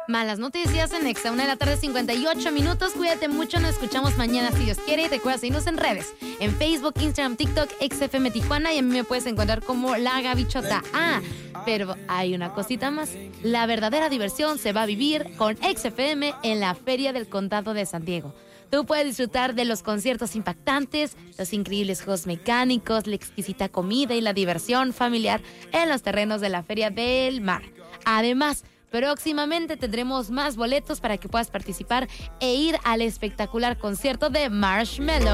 Malas noticias en Exa, 1:58 p.m. Cuídate mucho, nos escuchamos mañana si Dios quiere. Y recuerda seguirnos en redes, en Facebook, Instagram, TikTok, XFM Tijuana. Y a mí me puedes encontrar como La Gavichota. Pero hay una cosita más. La verdadera diversión se va a vivir con XFM en la Feria del Condado de San Diego. Tú puedes disfrutar de los conciertos impactantes, los increíbles juegos mecánicos, la exquisita comida y la diversión familiar en los terrenos de la Feria del Mar. Además, próximamente tendremos más boletos para que puedas participar e ir al espectacular concierto de Marshmello.